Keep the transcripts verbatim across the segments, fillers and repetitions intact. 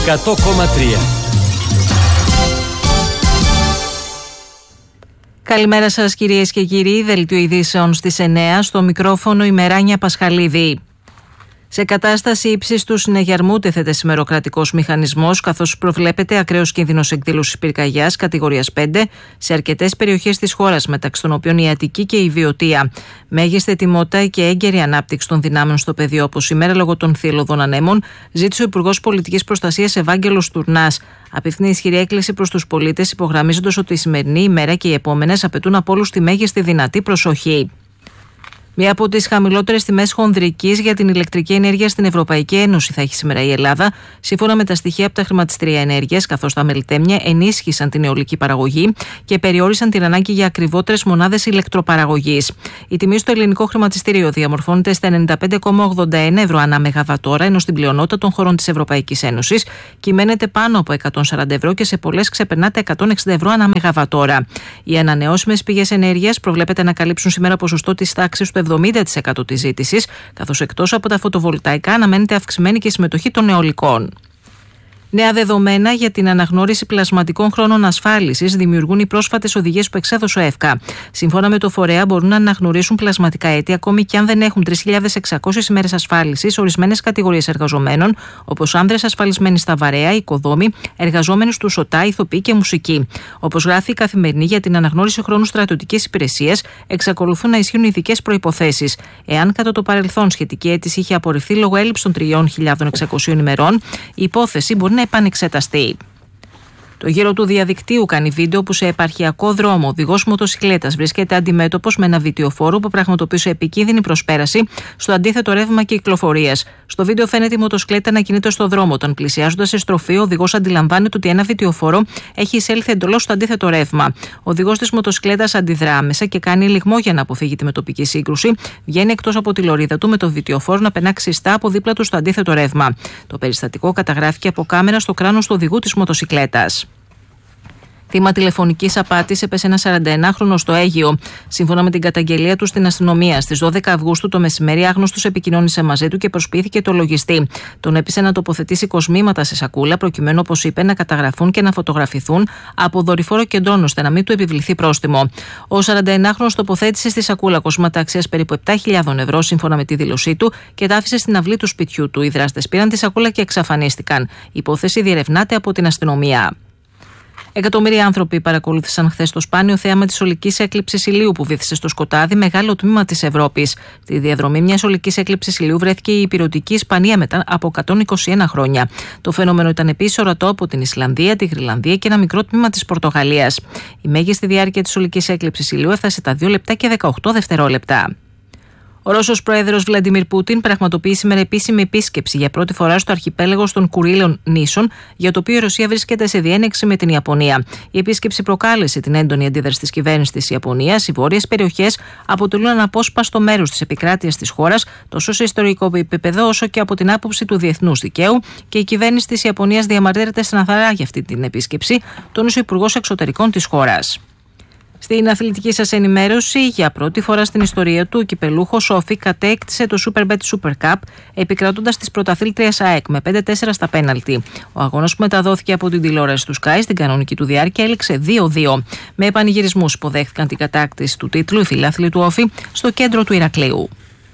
εκατό κόμμα τρία. Καλημέρα σας κυρίες και κύριοι, δελτίο ειδήσεων στις εννέα, στο μικρόφωνο η Μεράνια Πασχαλίδη. Σε κατάσταση ύψης του συνεγερμού τέθεται σήμερα ο κρατικός μηχανισμός, καθώς προβλέπεται ακραίος κίνδυνος εκδήλωσης πυρκαγιάς κατηγορίας πέντε σε αρκετές περιοχές της χώρας, μεταξύ των οποίων η Αττική και η Βιωτία. Μέγιστη ετοιμότητα και έγκαιρη ανάπτυξη των δυνάμεων στο πεδίο, όπως σήμερα λόγω των θύελλωδων ανέμων, ζήτησε ο Υπουργός Πολιτικής Προστασίας Ευάγγελος Τουρνάς. Απευθύνει ισχυρή έκκληση προς τους πολίτες, υπογραμμίζοντας ότι η σημερινή ημέρα και οι επόμενες απαιτούν από όλους τη μέγιστη δυνατή προσοχή. Μία από τις χαμηλότερες τιμές χονδρικής για την ηλεκτρική ενέργεια στην Ευρωπαϊκή Ένωση θα έχει σήμερα η Ελλάδα, σύμφωνα με τα στοιχεία από τα χρηματιστήρια ενέργειας, καθώς τα μελτέμια ενίσχυσαν την αιωλική παραγωγή και περιόρισαν την ανάγκη για ακριβότερες μονάδες ηλεκτροπαραγωγής. Η τιμή στο ελληνικό χρηματιστήριο διαμορφώνεται στα ενενήντα πέντε κόμμα ογδόντα ένα ευρώ ανά μεγαβατόρα, ενώ στην πλειονότητα των χωρών της Ευρωπαϊκής Ένωσης κυμαίνεται πάνω από εκατόν σαράντα ευρώ και σε πολλές ξεπερνά τα εκατόν εξήντα ευρώ ανά μεγαβατόρα. Οι ανανεώσιμες πηγές ενέργειας προβλέπεται να καλύψουν σήμερα ποσοστό της τάξης του εβδομήντα τοις εκατό της ζήτησης, καθώς εκτός από τα φωτοβολταϊκά αναμένεται αυξημένη και συμμετοχή των αιωλικών. Νέα δεδομένα για την αναγνώριση πλασματικών χρόνων ασφάλισης δημιουργούν οι πρόσφατες οδηγίες που εξέδωσε ο ΕΦΚΑ. Σύμφωνα με το φορέα, μπορούν να αναγνωρίσουν πλασματικά έτη ακόμη και αν δεν έχουν τρεις χιλιάδες εξακόσιες ημέρες ασφάλισης ορισμένες κατηγορίες εργαζομένων, όπως άνδρες ασφαλισμένοι στα βαρέα, οικοδόμοι, εργαζόμενοι στου ΣΟΤΑ, ηθοποιοί και μουσικοί. Όπως γράφει η Καθημερινή, για την αναγνώριση χρόνου στρατιωτικής υπηρεσίας εξακολουθούν να ισχύουν ειδικές προϋποθέσεις. Εάν κατά το παρελθόν σχετική αίτηση είχε απορριφθεί λόγω έλλειψης των τρεις χιλιάδες εξακόσιες ημερών, η υπόθεση μπορεί να επανεξεταστεί. Το γύρο του διαδικτύου κάνει βίντεο που σε επαρχιακό δρόμο ο οδηγός μοτοσικλέτας βρίσκεται αντιμέτωπος με ένα βιτιοφόρο που πραγματοποιούσε επικίνδυνη προσπέραση στο αντίθετο ρεύμα κυκλοφορίας. Στο βίντεο φαίνεται η μοτοσικλέτα να κινείται στο δρόμο. Όταν πλησιάζοντας σε στροφή, ο οδηγός αντιλαμβάνεται ότι ένα βιτιοφόρο έχει εισέλθει εντελώς στο αντίθετο ρεύμα. Ο οδηγός της μοτοσικλέτας αντιδρά άμεσα και κάνει ελιγμό για να αποφύγει τη μετοπική σύγκρουση. Βγαίνει εκτός από τη λωρίδα του με το βιτιοφόρο να περνά ξιστά από δίπλα του στο αντίθετο ρεύμα. Το περιστατικό καταγράφηκε από κάμερα στο κράνος του οδηγού της μοτοσικλέτας. Θύμα τηλεφωνικής απάτης έπεσε ένα σαρανταενάχρονος στο Αίγυο. Σύμφωνα με την καταγγελία του στην αστυνομία, στις δώδεκα Αυγούστου το μεσημέρι, άγνωστος επικοινώνησε μαζί του και προσποιήθηκε το λογιστή. Τον έπεισε να τοποθετήσει κοσμήματα σε σακούλα, προκειμένου, όπως είπε, να καταγραφούν και να φωτογραφηθούν από δορυφόρο κεντρών, ώστε να μην του επιβληθεί πρόστιμο. Ο σαρανταενάχρονος τοποθέτησε στη σακούλα κοσμήματα αξίας περίπου επτά χιλιάδες ευρώ, σύμφωνα με τη δήλωσή του, και τα άφησε στην αυλή του σπιτιού του. Οι δράστες πήραν τη σακούλα και εξαφανίστηκαν. Η υπόθεση διερευνάται από την αστυνομία. Εκατομμύρια άνθρωποι παρακολούθησαν χθες το σπάνιο θέαμα της ολικής έκλειψης ηλίου που βύθισε στο σκοτάδι μεγάλο τμήμα της Ευρώπης. Στη διαδρομή μιας ολικής έκλειψης ηλίου βρέθηκε η ηπειρωτική Ισπανία μετά από εκατόν είκοσι ένα χρόνια. Το φαινόμενο ήταν επίσης ορατό από την Ισλανδία, τη Γρυλανδία και ένα μικρό τμήμα της Πορτογαλίας. Η μέγιστη διάρκεια της ολικής έκλειψης ηλίου έφτασε τα δύο λεπτά και δεκαοκτώ δευτερόλεπτα. Ο Ρώσος πρόεδρος Βλαντιμίρ Πούτιν πραγματοποιεί σήμερα επίσημη επίσκεψη για πρώτη φορά στο αρχιπέλαγο των Κουρίλων νήσων, για το οποίο η Ρωσία βρίσκεται σε διένεξη με την Ιαπωνία. Η επίσκεψη προκάλεσε την έντονη αντίδραση της κυβέρνησης της Ιαπωνίας. Οι βόρειες περιοχές αποτελούν αναπόσπαστο μέρος της επικράτειας της χώρας, τόσο σε ιστορικό επίπεδο όσο και από την άποψη του διεθνούς δικαίου, και η κυβέρνηση της Ιαπωνίας διαμαρτύρεται στεναρά για αυτή την επίσκεψη, τόνισε ο Υπουργός Εξωτερικών της χώρας. Στην αθλητική σας ενημέρωση, για πρώτη φορά στην ιστορία του, ο κυπελούχος Όφη κατέκτησε το Superbet Super Cup, επικρατώντας τις πρωταθλήτριας ΑΕΚ με πέντε τέσσερα στα πέναλτι. Ο αγώνας που μεταδόθηκε από την τηλεόραση του Sky στην κανονική του διάρκεια έληξε δύο δύο. Με πανηγυρισμούς υποδέχθηκαν την κατάκτηση του τίτλου οι φιλάθλοι του Όφη στο κέντρο του Ηρακλείου.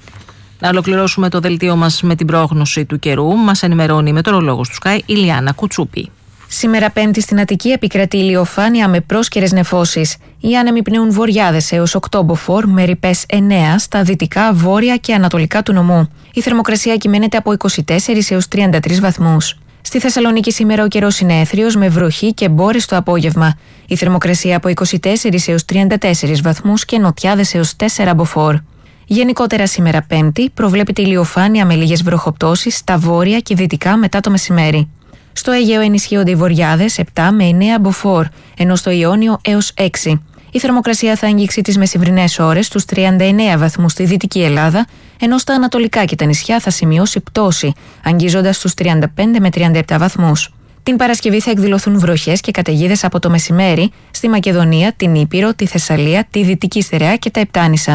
Να ολοκληρώσουμε το δελτίο μας με την πρόγνωση του καιρού. Μας ενημερώνει η μετεωρολόγος του Sky, Ηλιάνα Κουτσούπη. Σήμερα Πέμπτη στην Αττική επικρατεί ηλιοφάνεια με πρόσκαιρες νεφώσεις. Οι άνεμοι πνέουν βορειάδες έως οκτώ μποφόρ με ρηπές εννέα στα δυτικά, βόρεια και ανατολικά του νομού. Η θερμοκρασία κυμαίνεται από είκοσι τέσσερις έως τριάντα τρεις βαθμούς. Στη Θεσσαλονίκη σήμερα ο καιρός είναι έθριος με βροχή και μπόρες το απόγευμα. Η θερμοκρασία από είκοσι τέσσερις έως τριάντα τέσσερις βαθμούς και νοτιάδες έως τέσσερα μποφόρ. Γενικότερα σήμερα Πέμπτη προβλέπεται ηλιοφάνεια με λίγες βροχοπτώσεις στα βόρεια και δυτικά μετά το μεσημέρι. Στο Αιγαίο ενισχύονται οι βορειάδες επτά με εννέα μποφόρ, ενώ στο Ιόνιο έως έξι. Η θερμοκρασία θα αγγίξει τις μεσημβρινές ώρες στους τριάντα εννέα βαθμούς στη Δυτική Ελλάδα, ενώ στα ανατολικά και τα νησιά θα σημειώσει πτώση, αγγίζοντας στους τριάντα πέντε με τριάντα επτά βαθμούς. Την Παρασκευή θα εκδηλωθούν βροχές και καταιγίδες από το μεσημέρι στη Μακεδονία, την Ήπειρο, τη Θεσσαλία, τη Δυτική Στερεά και τα Επτάνησα.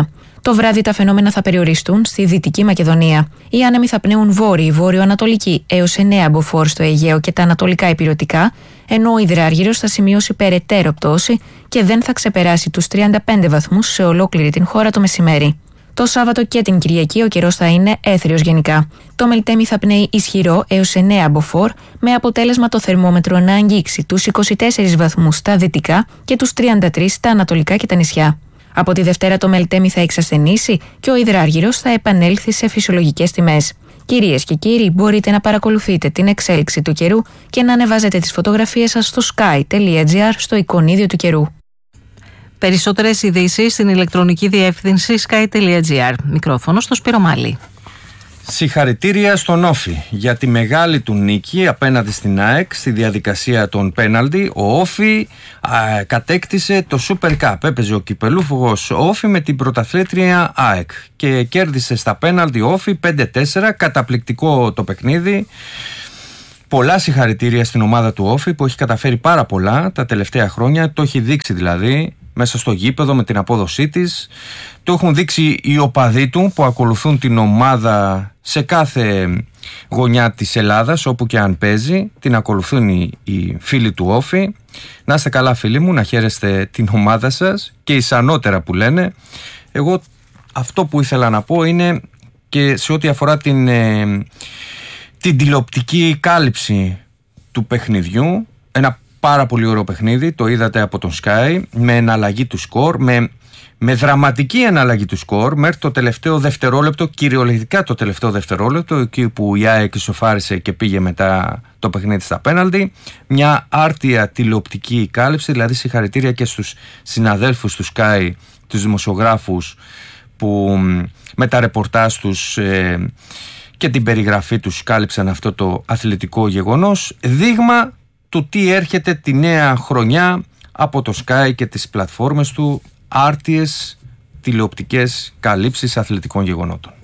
Το βράδυ τα φαινόμενα θα περιοριστούν στη Δυτική Μακεδονία. Οι άνεμοι θα πνέουν βόρειοι, βόρειο-ανατολική έως εννέα μποφόρ στο Αιγαίο και τα ανατολικά ηπειρωτικά, ενώ ο υδράργυρος θα σημειώσει περαιτέρω πτώση και δεν θα ξεπεράσει τους τριάντα πέντε βαθμούς σε ολόκληρη την χώρα το μεσημέρι. Το Σάββατο και την Κυριακή ο καιρός θα είναι έθριος γενικά. Το Μελτέμι θα πνέει ισχυρό έως εννέα μποφόρ, με αποτέλεσμα το θερμόμετρο να αγγίξει τους είκοσι τέσσερις βαθμούς στα δυτικά και τους τριάντα τρεις στα ανατολικά και τα νησιά. Από τη Δευτέρα το Μελτέμι θα εξασθενήσει και ο υδράργυρος θα επανέλθει σε φυσιολογικές τιμές. Κυρίες και κύριοι, μπορείτε να παρακολουθείτε την εξέλιξη του καιρού και να ανεβάζετε τις φωτογραφίες σας στο sky.gr στο εικονίδιο του καιρού. Περισσότερες ειδήσεις στην ηλεκτρονική διεύθυνση sky.gr. Μικρόφωνο στο Σπύρο Μάλη. Συγχαρητήρια στον Όφη για τη μεγάλη του νίκη απέναντι στην ΑΕΚ στη διαδικασία των πέναλτι. Ο Όφη α, κατέκτησε το Super Cup. Έπαιζε ο κυπελούφογος Όφη με την πρωταθλήτρια ΑΕΚ και κέρδισε στα πέναλτι ο Όφη πέντε τέσσερα. Καταπληκτικό το παιχνίδι. Πολλά συγχαρητήρια στην ομάδα του Όφη που έχει καταφέρει πάρα πολλά τα τελευταία χρόνια. Το έχει δείξει δηλαδή μέσα στο γήπεδο με την απόδοσή της. Το έχουν δείξει οι οπαδοί του που ακολουθούν την ομάδα σε κάθε γωνιά της Ελλάδας, όπου και αν παίζει. Την ακολουθούν οι, οι φίλοι του Όφη. Να είστε καλά φίλοι μου, να χαίρεστε την ομάδα σας και εις ανώτερα που λένε. Εγώ αυτό που ήθελα να πω είναι και σε ό,τι αφορά την, ε, την τηλεοπτική κάλυψη του παιχνιδιού. Ένα πάρα πολύ ωραίο παιχνίδι, το είδατε από τον Sky, με εναλλαγή του σκορ, με, με δραματική εναλλαγή του σκορ μέχρι το τελευταίο δευτερόλεπτο, κυριολεκτικά το τελευταίο δευτερόλεπτο, εκεί που η ΑΕΚ ισοφάρισε και πήγε μετά το παιχνίδι στα πέναλτι. Μια άρτια τηλεοπτική κάλυψη, δηλαδή συγχαρητήρια και στους συναδέλφους του Sky, τους δημοσιογράφους που με τα ρεπορτάζ τους ε, και την περιγραφή τους κάλυψαν αυτό το αθλητικό γεγονός. Δείγμα του τι έρχεται τη νέα χρονιά από το Sky και τις πλατφόρμες του, άρτιες τηλεοπτικές καλύψεις αθλητικών γεγονότων.